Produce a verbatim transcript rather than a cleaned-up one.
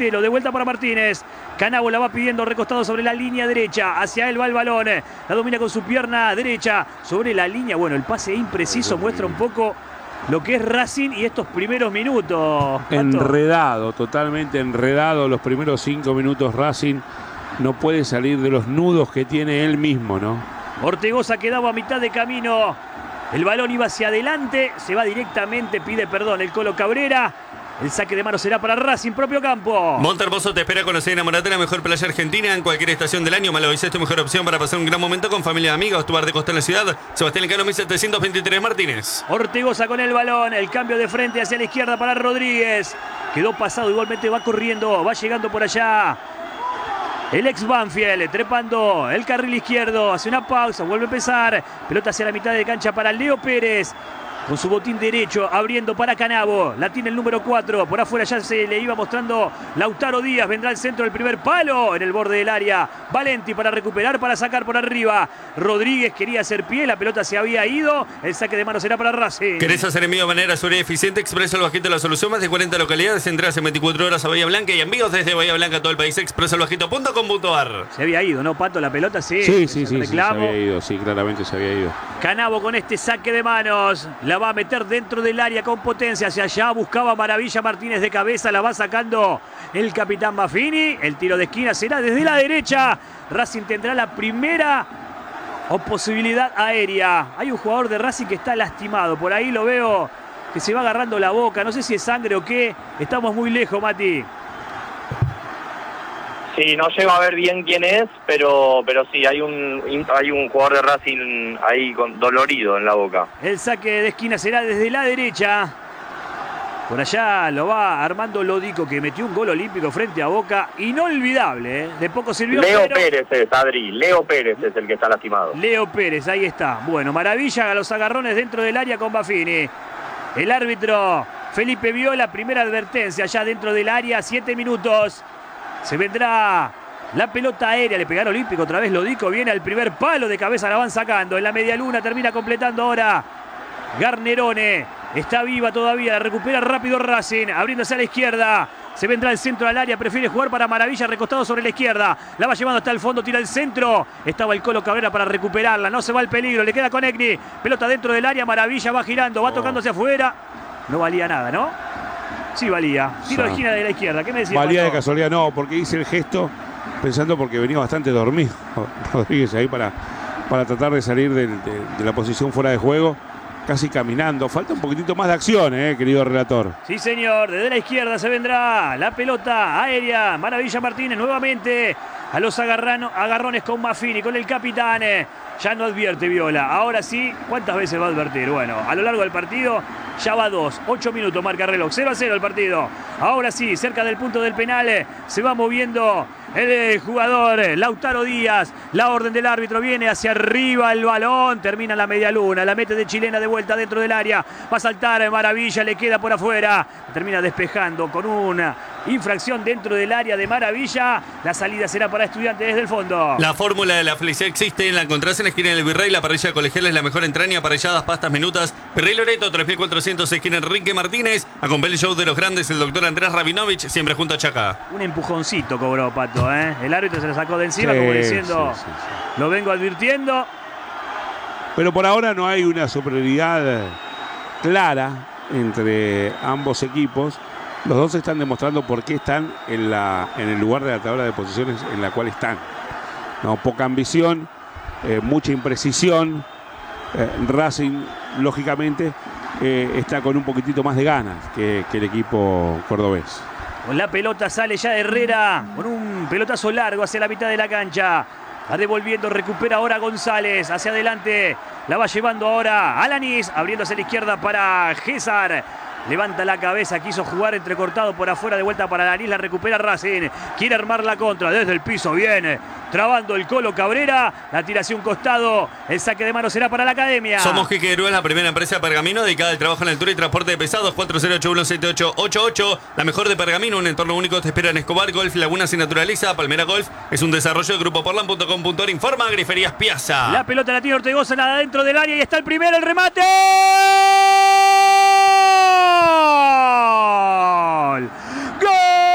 Castelo, de vuelta para Martínez. Canabo la va pidiendo recostado sobre la línea derecha. Hacia él va el balón. La domina con su pierna derecha sobre la línea. Bueno, el pase impreciso muestra un poco lo que es Racing y estos primeros minutos. Pato. Enredado, totalmente enredado. Los primeros cinco minutos Racing no puede salir de los nudos que tiene él mismo, ¿no? Ortegoza quedaba a mitad de camino. El balón iba hacia adelante. Se va directamente, pide perdón el Colo Cabrera. El saque de mano será para Racing, propio campo. Montermoso te espera conocer y enamorarte de la mejor playa argentina en cualquier estación del año. Malavisa es tu mejor opción para pasar un gran momento con familia y amigos. Tu bar de costa en la ciudad. Sebastián Elcano, mil setecientos veintitrés Martínez. Ortegoza con el balón. El cambio de frente hacia la izquierda para Rodríguez. Quedó pasado, igualmente va corriendo. Va llegando por allá. El ex Banfield trepando el carril izquierdo. Hace una pausa, vuelve a empezar. Pelota hacia la mitad de cancha para Leo Pérez. Con su botín derecho, abriendo para Canabo. La tiene el número cuatro. Por afuera ya se le iba mostrando Lautaro Díaz. Vendrá al centro del primer palo. En el borde del área. Valenti para recuperar, para sacar por arriba. Rodríguez quería hacer pie. La pelota se había ido. El saque de mano será para Racing. ¿Querés hacer envío de manera segura y eficiente? Expreso al Bajito la solución. Más de cuarenta localidades. Entrás en veinticuatro horas a Bahía Blanca y envíos desde Bahía Blanca a todo el país. expreso al bajito punto com punto ar. Se había ido, ¿no, Pato? La pelota sí. Sí, sí, sí, sí, se reclamo. había ido. Sí, claramente se había ido. Canabo con este saque de manos. La va a meter dentro del área con potencia. Hacia allá buscaba Maravilla Martínez de cabeza. La va sacando el capitán Baffini. El tiro de esquina será desde la derecha. Racing tendrá la primera o posibilidad aérea. Hay un jugador de Racing que está lastimado. Por ahí lo veo que se va agarrando la boca. No sé si es sangre o qué. Estamos muy lejos, Mati. Sí, no llego a ver bien quién es, pero pero sí, hay un hay un jugador de Racing ahí con, dolorido en la boca. El saque de esquina será desde la derecha. Por allá lo va Armando Lodico, que metió un gol olímpico frente a Boca. Inolvidable, ¿eh? De poco sirvió. Leo pero... Pérez es, Adri. Leo Pérez es el que está lastimado. Leo Pérez, ahí está. Bueno, maravilla a los agarrones dentro del área con Baffini. El árbitro Felipe Viola, primera advertencia ya dentro del área, siete minutos. Se vendrá la pelota aérea, le pegaron olímpico otra vez Lodico, viene al primer palo, de cabeza la van sacando, en la media luna termina completando ahora Garnerone, está viva todavía, la recupera rápido Racing, abriéndose a la izquierda, se vendrá al centro del área, prefiere jugar para Maravilla, recostado sobre la izquierda, la va llevando hasta el fondo, tira el centro, estaba el Colo Cabrera para recuperarla, no se va el peligro, le queda con Egni, pelota dentro del área, Maravilla va girando, va oh. tocando hacia afuera, no valía nada, ¿no? Sí valía, tiro de esquina de la izquierda. ¿Qué me decía? Valía Pato? de casualidad, no, porque hice el gesto pensando porque venía bastante dormido Rodríguez ahí para, para tratar de salir de, de, de la posición fuera de juego, casi caminando. Falta un poquitito más de acción, eh, querido relator. Sí, señor, desde la izquierda se vendrá la pelota aérea. Maravilla Martínez nuevamente a los agarrano, agarrones con Baffini, con el capitán. Ya no advierte Viola. Ahora sí, ¿cuántas veces va a advertir? Bueno, a lo largo del partido ya va dos. ocho minutos marca el reloj. cero a cero el partido. Ahora sí, cerca del punto del penal se va moviendo el jugador Lautaro Díaz. La orden del árbitro viene hacia arriba el balón. Termina la media luna. La mete de chilena de vuelta dentro del área. Va a saltar Maravilla. Le queda por afuera. Termina despejando con una infracción dentro del área de Maravilla. La salida será para Estudiantes desde el fondo. La fórmula de la felicidad existe. La encontrás en la esquina del Virrey. La parrilla colegial es la mejor entraña. Parrilladas, pastas, minutas. Virrey Loreto, tres mil cuatrocientos, esquina Enrique Martínez. Acompaña el show de los grandes, el doctor Andrés Rabinovich, siempre junto a Chaca. Un empujoncito cobró Pato, ¿eh? El árbitro se le sacó de encima, sí, como diciendo, sí, sí, sí. Lo vengo advirtiendo. Pero por ahora no hay una superioridad clara entre ambos equipos. Los dos están demostrando por qué están en, la, en el lugar de la tabla de posiciones en la cual están. No, poca ambición, eh, mucha imprecisión. Eh, Racing, lógicamente, eh, está con un poquitito más de ganas que, que el equipo cordobés. Con la pelota sale ya Herrera, con un pelotazo largo hacia la mitad de la cancha. Va devolviendo, recupera ahora González, hacia adelante. La va llevando ahora Alanis, abriéndose a la izquierda para Gésar. Levanta la cabeza, quiso jugar entrecortado por afuera, de vuelta para Alanis, la recupera Racing. Quiere armar la contra, desde el piso viene trabando el Colo Cabrera. La tira hacia un costado, el saque de mano será para la Academia. Somos Quique Grúa, la primera empresa de Pergamino dedicada al trabajo en altura y transporte de pesados. Cuatro cero ocho uno siete ocho ocho ocho. La mejor de Pergamino, un entorno único te espera en Escobar, Golf, Lagunas y Naturaleza. Palmera Golf es un desarrollo de grupo portland punto com punto ar. Informa Griferías Piazza. La pelota la tiene Ortegoza, nada dentro del área y está el primero, el remate.